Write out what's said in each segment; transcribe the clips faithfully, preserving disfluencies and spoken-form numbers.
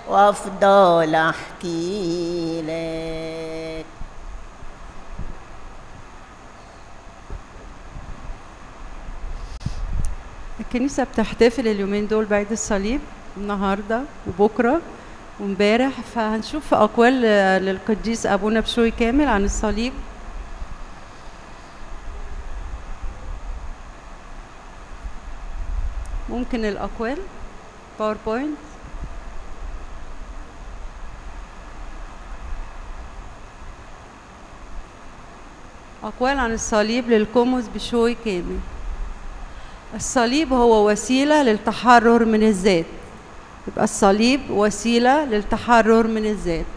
وافضل احكي لك. الكنيسة بتحتفل اليومين دول بعيد الصليب، النهارده وبكره وامبارح، فهنشوف اقوال للقديس ابونا بشوي كامل عن الصليب. ممكن الاقوال باوربوينت. اقوال عن الصليب للقمص بشوي كامل. الصليب هو وسيله للتحرر من الذات. يبقى الصليب وسيله للتحرر من الذات.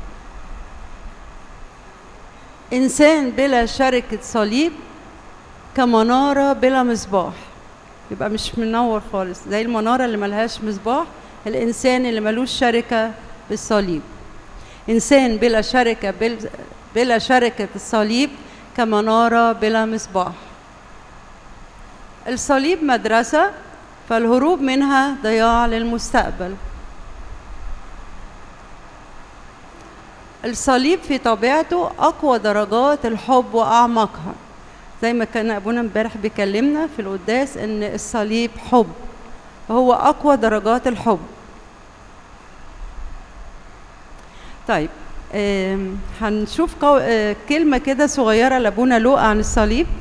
انسان بلا شركه صليب كمناره بلا مصباح. يبقى مش منور خالص، زي المناره اللي ملهاش مصباح. الانسان اللي ملوش شركه بالصليب. انسان بلا شركه بلا شركه الصليب كمناره بلا مصباح. الصليب مدرسه، فالهروب منها ضياع للمستقبل. الصليب في طبيعته اقوى درجات الحب واعمقها، زي ما كان ابونا امبارح بيكلمنا في القداس ان الصليب حب، هو اقوى درجات الحب. طيب هنشوف كلمه كده صغيره لابونا لوقا عن الصليب.